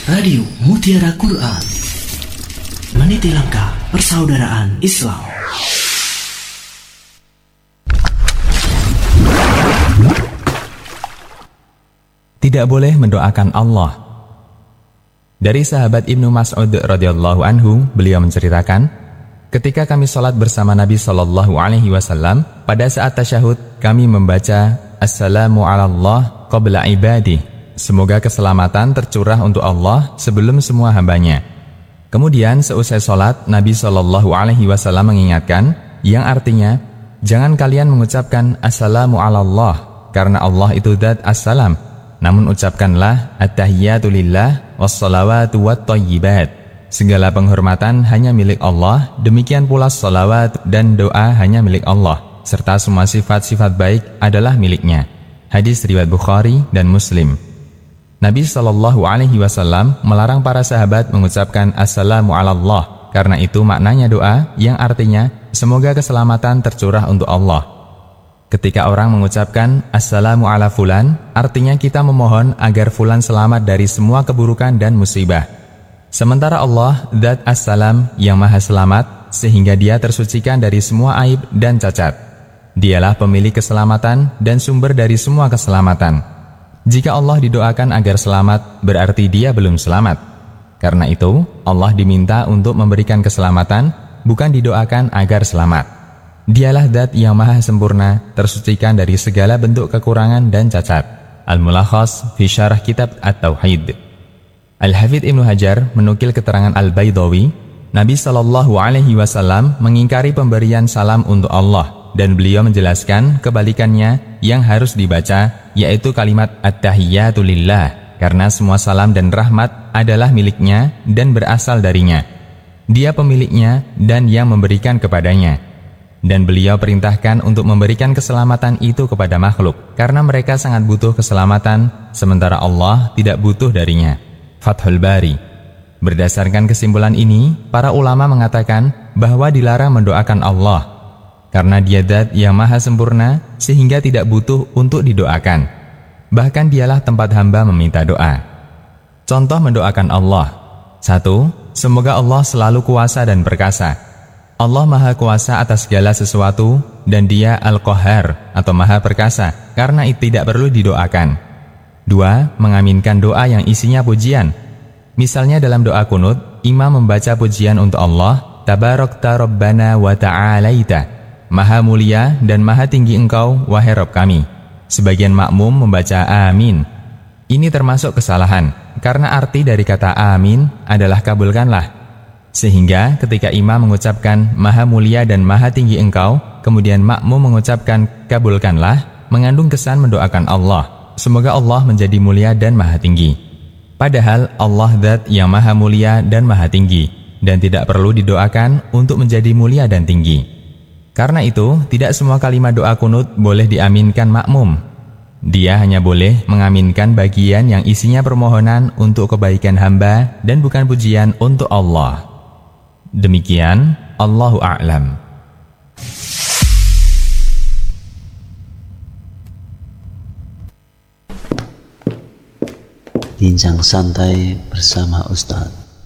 Radio Mutiara Quran, meniti langkah persaudaraan Islam. Tidak boleh mendoakan Allah. Dari sahabat Ibnu Mas'ud radhiyallahu anhu, beliau menceritakan, ketika kami salat bersama Nabi sallallahu alaihi wasallam, pada saat tasyahud kami membaca Assalamu ala Allah qabla ibadih. Semoga keselamatan tercurah untuk Allah sebelum semua hambanya. Kemudian seusai salat, Nabi sallallahu alaihi wasallam mengingatkan, yang artinya, jangan kalian mengucapkan Assalamu ala Allah, karena Allah itu zat as-salam. Namun ucapkanlah At-tahiyyatu lillah wassalawatu wattayyibat. Segala penghormatan hanya milik Allah, demikian pula salawat dan doa hanya milik Allah, serta semua sifat-sifat baik adalah miliknya. Hadis riwayat Bukhari dan Muslim. Nabi sallallahu alaihi wasallam melarang para sahabat mengucapkan Assalamu ala Allah, karena itu maknanya doa yang artinya semoga keselamatan tercurah untuk Allah. Ketika orang mengucapkan Assalamu ala fulan, artinya kita memohon agar fulan selamat dari semua keburukan dan musibah. Sementara Allah, Zat As-Salam, yang maha selamat, sehingga dia tersucikan dari semua aib dan cacat. Dialah pemilik keselamatan dan sumber dari semua keselamatan. Jika Allah didoakan agar selamat, berarti dia belum selamat. Karena itu, Allah diminta untuk memberikan keselamatan, bukan didoakan agar selamat. Dialah Zat yang maha sempurna, tersucikan dari segala bentuk kekurangan dan cacat. Al-Mulakhas fi Syarah Kitab At-Tauhid. Al-Hafidz Ibnu Hajar menukil keterangan Al-Baydawi, Nabi sallallahu alaihi wasallam mengingkari pemberian salam untuk Allah, dan beliau menjelaskan kebalikannya yang harus dibaca, yaitu kalimat At-tahiyyatu lillah, karena semua salam dan rahmat adalah miliknya dan berasal darinya. Dia pemiliknya dan yang memberikan kepadanya. Dan beliau perintahkan untuk memberikan keselamatan itu kepada makhluk, karena mereka sangat butuh keselamatan, sementara Allah tidak butuh darinya. Fathul Bari. Berdasarkan kesimpulan ini, para ulama mengatakan bahwa dilarang mendoakan Allah, karena dia Zat yang maha sempurna, sehingga tidak butuh untuk didoakan. Bahkan dialah tempat hamba meminta doa. Contoh mendoakan Allah. 1. Semoga Allah selalu kuasa dan perkasa. Allah maha kuasa atas segala sesuatu, dan dia Al-Qahhar atau maha perkasa, karena itu tidak perlu didoakan. 2. Mengaminkan doa yang isinya pujian. Misalnya dalam doa kunut, imam membaca pujian untuk Allah, Tabarakta Rabbana wa ta'alaita. Maha mulia dan maha tinggi engkau, wahai Rabb kami. Sebagian makmum membaca amin. Ini termasuk kesalahan, karena arti dari kata amin adalah kabulkanlah. Sehingga ketika imam mengucapkan maha mulia dan maha tinggi engkau, kemudian makmum mengucapkan kabulkanlah, mengandung kesan mendoakan Allah. Semoga Allah menjadi mulia dan maha tinggi. Padahal Allah Zat yang maha mulia dan maha tinggi, dan tidak perlu didoakan untuk menjadi mulia dan tinggi. Karena itu, tidak semua kalimat doa kunut boleh diaminkan makmum. Dia hanya boleh mengaminkan bagian yang isinya permohonan untuk kebaikan hamba dan bukan pujian untuk Allah. Demikian, Allahu a'lam. Bincang santai bersama Ustaz.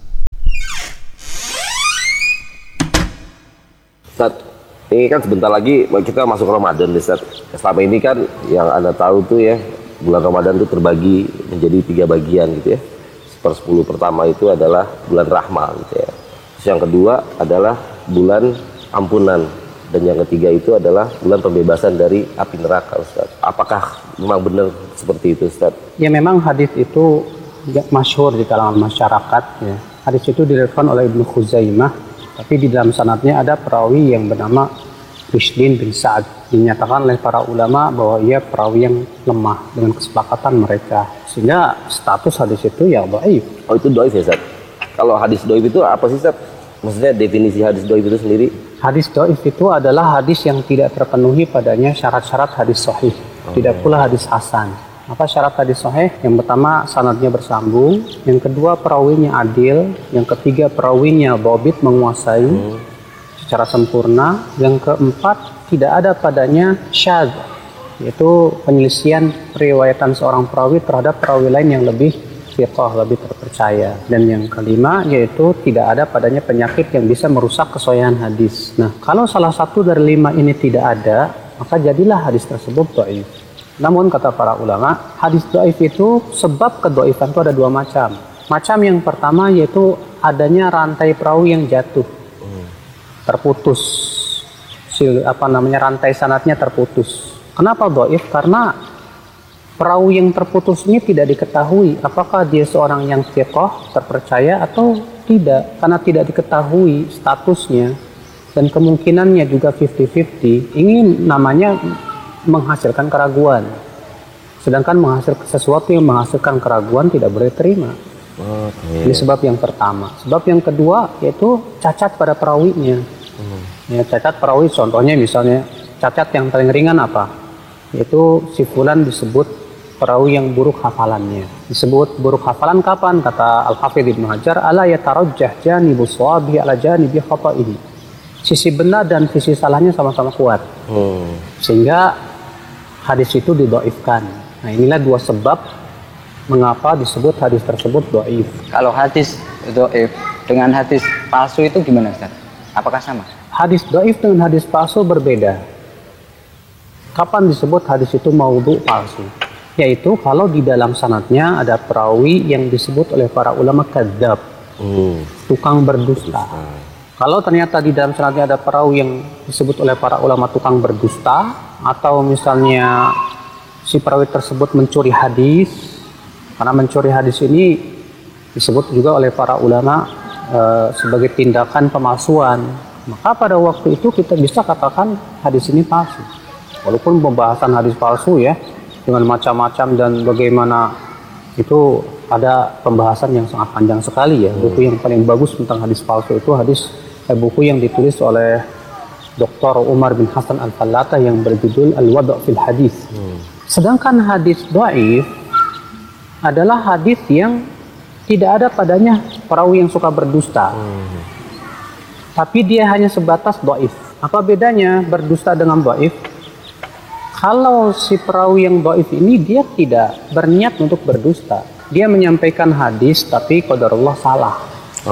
Ini kan sebentar lagi kita masuk Ramadan, Ustaz. Selama ini kan yang Anda tahu tuh ya, bulan Ramadan itu terbagi menjadi 3 bagian gitu ya. 1/10 pertama itu adalah bulan rahmah gitu ya. Terus yang kedua adalah bulan ampunan, dan yang ketiga itu adalah bulan pembebasan dari api neraka, Ustaz. Apakah memang benar seperti itu, Ustaz? Ya, memang hadis itu masyhur di kalangan masyarakat ya. Hadis itu diriwayatkan oleh Ibnu Khuzaimah. Tapi di dalam sanadnya ada perawi yang bernama Rishdin bin Sa'ad. Dinyatakan oleh para ulama bahwa ia perawi yang lemah dengan kesepakatan mereka. Sehingga status hadis itu ya dhaif. Oh, itu dhaif ya, Ustaz? Kalau hadis dhaif itu apa sih, Ustaz? Maksudnya definisi hadis dhaif itu sendiri? Hadis dhaif itu adalah hadis yang tidak terpenuhi padanya syarat-syarat hadis sahih. Tidak pula hadis hasan. Apa syarat hadis sahih? Yang pertama, sanadnya bersambung. Yang kedua, perawinya adil. Yang ketiga, perawinya dhabit, menguasai secara sempurna. Yang keempat, tidak ada padanya syadz, yaitu penyelisihan riwayatan seorang perawi terhadap perawi lain yang lebih thiqah, lebih terpercaya. Dan yang kelima yaitu tidak ada padanya penyakit yang bisa merusak kesahihan hadis. Nah, kalau salah satu dari 5 ini tidak ada, maka jadilah hadis tersebut dhaif. Namun kata para ulama, hadis dhaif itu sebab kedhaifan itu ada 2 macam. Macam yang pertama yaitu adanya rantai perawi yang jatuh, terputus, rantai sanadnya terputus. Kenapa dhaif? Karena perawi yang terputus ini tidak diketahui apakah dia seorang yang thiqah, terpercaya atau tidak. Karena tidak diketahui statusnya dan kemungkinannya juga 50-50, ini namanya menghasilkan keraguan. Sedangkan sesuatu yang menghasilkan keraguan tidak boleh terima. Ini sebab yang pertama. Sebab yang kedua yaitu cacat pada perawinya. Ya, cacat perawi contohnya misalnya cacat yang paling ringan apa? Yaitu si fulan disebut perawi yang buruk hafalannya. Disebut buruk hafalan kapan? Kata Al-Hafidz Ibnu Hajar, ala yatarajjah janibu shawabi ala janibi khata'ihi. Sisi benar dan sisi salahnya sama-sama kuat. Sehingga hadis itu didhaifkan. Nah, inilah 2 sebab mengapa disebut hadis tersebut dhaif. Kalau hadis dhaif dengan hadis palsu itu gimana, Ustaz? Apakah sama? Hadis dhaif dengan hadis palsu berbeda. Kapan disebut hadis itu maudhu, palsu? Yaitu kalau di dalam sanadnya ada perawi yang disebut oleh para ulama kadzab, tukang berdusta. Kalau ternyata di dalam sanadnya ada perawi yang disebut oleh para ulama tukang berdusta, atau misalnya si perawi tersebut mencuri hadis, karena mencuri hadis ini disebut juga oleh para ulama sebagai tindakan pemalsuan, maka pada waktu itu kita bisa katakan hadis ini palsu. Walaupun pembahasan hadis palsu ya dengan macam-macam dan bagaimana itu ada pembahasan yang sangat panjang sekali ya. Buku yang paling bagus tentang hadis palsu itu buku yang ditulis oleh Dr. Umar bin Hasan Al-Fallatah yang berjudul Al-Wad' fil Hadis. Sedangkan hadis dhaif adalah hadis yang tidak ada padanya perawi yang suka berdusta. Tapi dia hanya sebatas dhaif. Apa bedanya berdusta dengan dhaif? Kalau si perawi yang dhaif ini dia tidak berniat untuk berdusta. Dia menyampaikan hadis tapi qadarullah salah.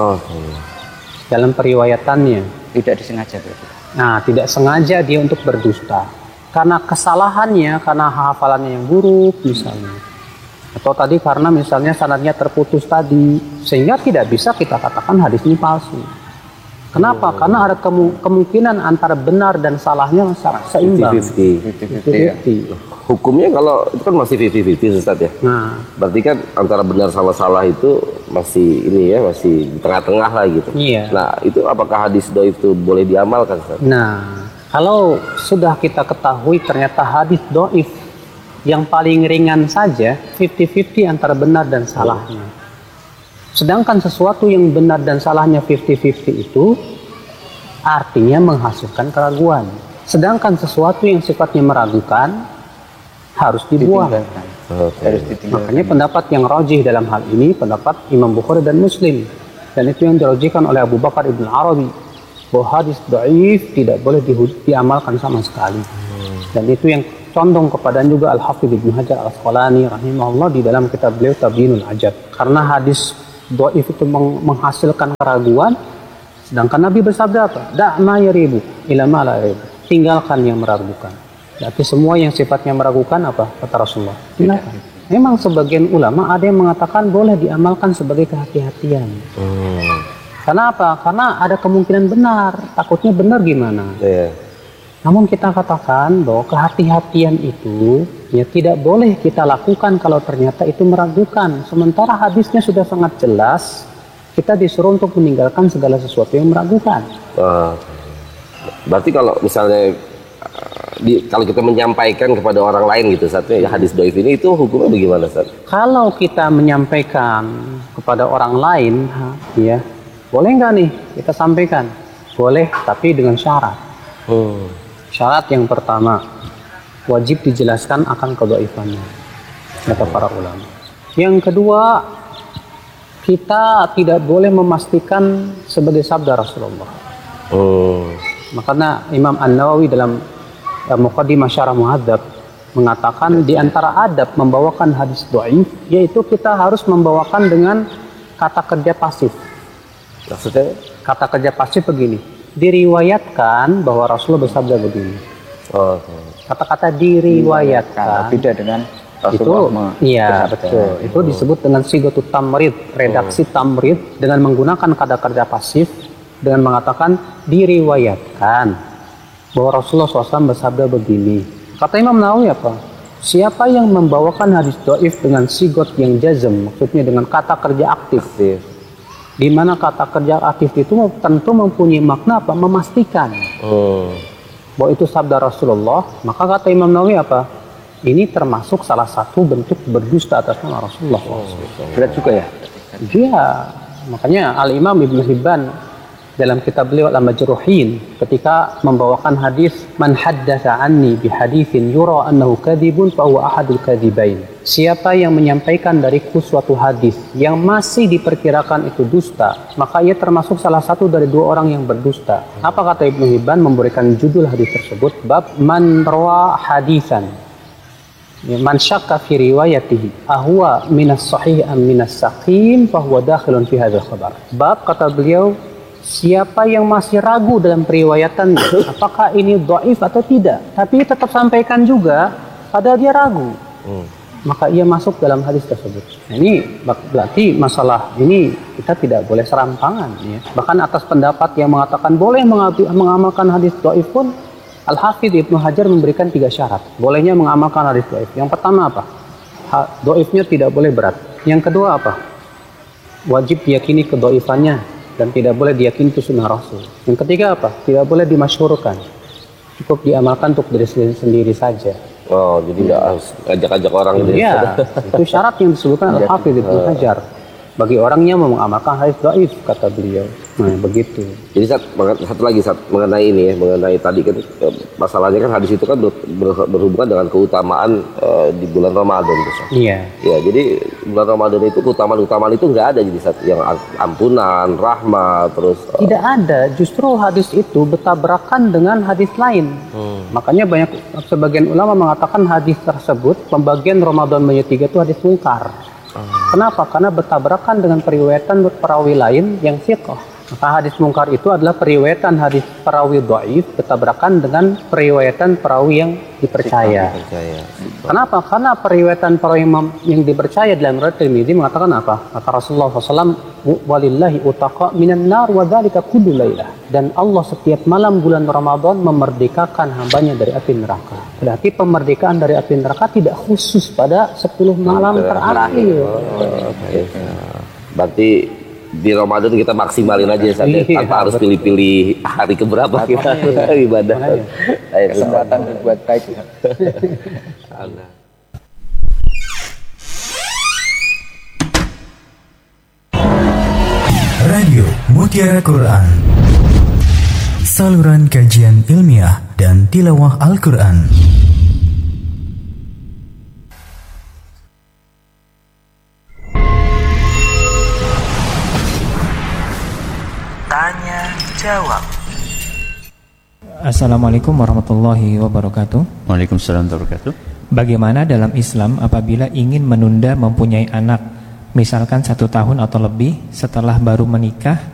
Dalam periwayatannya. Tidak disengaja berarti. Nah, tidak sengaja dia untuk berdusta. Karena kesalahannya, karena hafalannya yang buruk misalnya. Atau tadi karena misalnya sanadnya terputus tadi. Sehingga tidak bisa kita katakan hadis ini palsu. Kenapa? Karena ada kemungkinan antara benar dan salahnya seimbang. 50-50. Hukumnya kalau itu kan masih 50-50 Ustaz ya. Nah, berarti kan antara benar sama salah itu masih ini ya, masih di tengah-tengah lah gitu. Iya. Nah, itu apakah hadis dhaif itu boleh diamalkan Ustaz? Nah, kalau sudah kita ketahui ternyata hadis dhaif yang paling ringan saja 50-50 antara benar dan salahnya. Sedangkan sesuatu yang benar dan salahnya 50-50 itu artinya menghasilkan keraguan. Sedangkan sesuatu yang sifatnya meragukan harus dibuang. Makanya pendapat yang rajih dalam hal ini pendapat Imam Bukhari dan Muslim. Dan itu yang dirajihkan oleh Abu Bakar Ibn Arabi. Bahwa hadis dhaif tidak boleh diamalkan sama sekali. Dan itu yang condong kepada juga Al-Hafidz Ibnu Hajar Al-Asqalani rahimahullah di dalam kitab beliau Tabyinul Ajab. Karena hadis dhaif itu menghasilkan keraguan, sedangkan Nabi bersabda apa? Da' ma yaribu ila ma la yaribu. Tinggalkan yang meragukan. Berarti semua yang sifatnya meragukan apa? Kata Rasulullah. Tinggalkan. Memang sebagian ulama ada yang mengatakan boleh diamalkan sebagai kehati-hatian. Karena apa? Karena ada kemungkinan benar. Takutnya benar gimana? Namun kita katakan bahwa kehati-hatian itu ya tidak boleh kita lakukan kalau ternyata itu meragukan. Sementara hadisnya sudah sangat jelas, kita disuruh untuk meninggalkan segala sesuatu yang meragukan. Berarti kalau misalnya kalau kita menyampaikan kepada orang lain gitu, ya, hadis dhaif ini itu hukumnya bagaimana, Ustaz? Kalau kita menyampaikan kepada orang lain, ya boleh nggak nih kita sampaikan? Boleh, tapi dengan syarat. Syarat yang pertama, wajib dijelaskan akan kedhaifannya, kata para ulama. Yang kedua, kita tidak boleh memastikan sebagai sabda Rasulullah. Makanya Imam An-Nawawi dalam Muqaddimah Syarah Muhadzab mengatakan di antara adab membawakan hadis dhaif yaitu kita harus membawakan dengan kata kerja pasif. Maksudnya? Kata kerja pasif begini, diriwayatkan bahwa Rasulullah bersabda begini. Oh, Kata-kata diriwayatkan beda dengan itu, Rasulullah iya betul. Itu disebut dengan sigatu tamrid, redaksi tamrid dengan menggunakan kata kerja pasif dengan mengatakan diriwayatkan bahwa Rasulullah SAW bersabda begini. Kata Imam Nawawi apa? Siapa yang membawakan hadis dhaif dengan sigot yang jazm, maksudnya dengan kata kerja aktif, di mana kata kerja aktif itu tentu mempunyai makna apa? Memastikan bahwa itu sabda Rasulullah. Maka kata Imam Nawawi apa? Ini termasuk salah satu bentuk berdusta atas nama Rasulullah. Berat juga ya? Iya, makanya Al-Imam Ibnu Hibban dalam kitab beliau Al-Majruhin ketika membawakan hadis man haddatsa anni bi haditsin yura annahu kadhibun fa huwa ahadul kadhibain. Siapa yang menyampaikan dariku suatu hadis yang masih diperkirakan itu dusta, maka ia termasuk salah satu dari dua orang yang berdusta. Apa kata Ibnu Hibban memberikan judul hadis tersebut? Bab man rawa hadisan man syakka fi riwayatihi ahwa minas sahih am minas saqim fa huwa dakhilun fi hadzal khabar. Bab kata beliau, siapa yang masih ragu dalam periwayatannya apakah ini dhaif atau tidak, tapi tetap sampaikan juga padahal dia ragu, maka ia masuk dalam hadis tersebut. Nah, ini berarti masalah ini kita tidak boleh serampangan ya. Bahkan atas pendapat yang mengatakan boleh mengamalkan hadis dhaif pun Al-Hafidz Ibnu Hajar memberikan 3 syarat bolehnya mengamalkan hadis dhaif. Yang pertama apa? Dhaifnya tidak boleh berat. Yang kedua apa? Wajib diyakini kedhaifannya dan tidak boleh diyakini itu sunnah Rasul. Yang ketiga apa? Tidak boleh dimasyhurkan. Cukup diamalkan untuk diri sendiri saja. Oh, jadi nggak harus ajak-ajak orang gitu. Iya, itu syarat yang disebutkan Al-Hafidz Ibnu Hajar. Bagi orangnya mau mengamalkan hadis dhaif kata beliau. Nah, begitu. Jadi satu lagi mengenai ini ya, mengenai tadi kan masalahnya kan hadis itu kan berhubungan dengan keutamaan di bulan Ramadan tuh. Iya. Ya, jadi bulan Ramadan itu keutamaan itu nggak ada jadi yang ampunan, rahmat, terus tidak ada. Justru hadis itu bertabrakan dengan hadis lain. Makanya sebagian ulama mengatakan hadis tersebut pembagian Ramadan menjadi 3 itu hadis mungkar. Kenapa? Karena bertabrakan dengan periwayatan perawi lain yang thiqah. Maka hadis mungkar itu adalah periwayatan hadis perawi dhaif bertabrakan dengan periwayatan perawi yang dipercaya. Kenapa? Karena periwayatan perawi yang dipercaya dalam riwayat Tirmidzi mengatakan apa? Kata Rasulullah SAW, walillahi utaqa minan nar wa dzalika kullu lailah. Dan Allah setiap malam bulan Ramadan memerdekakan hambanya dari api neraka. Berarti pemerdekaan dari api neraka tidak khusus pada 10 malam terakhir. Berarti di Ramadan kita maksimalin aja saja tanpa harus pilih-pilih hari keberapa kita ibadah. Kesempatan berbuat baik. Radio Mutiara Quran, saluran kajian ilmiah dan tilawah Al-Quran. Tanya jawab. Assalamualaikum warahmatullahi wabarakatuh. Waalaikumsalam warahmatullahi wabarakatuh. Bagaimana dalam Islam apabila ingin menunda mempunyai anak, misalkan 1 tahun atau lebih setelah baru menikah,